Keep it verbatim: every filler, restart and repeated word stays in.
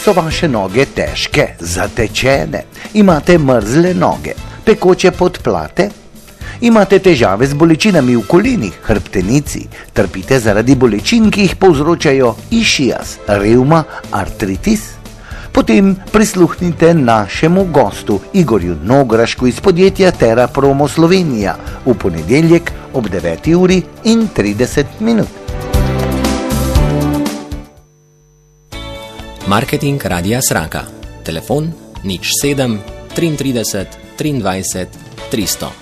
So vaše noge težke, zatečene? Imate mrzle noge, pekoče podplate? Imate težave z bolečinami v kolenih, hrbtenici? Trpite zaradi bolečin, ki jih povzročajo išias, revma, artritis? Potem prisluhnite našemu gostu Igorju Nograšku iz podjetja Tera Promo Slovenija v ponedeljek ob deveti uri in trideset minut. Marketing Radia Sraka. Telefon nič sedem trideset tri triindvajset tristo.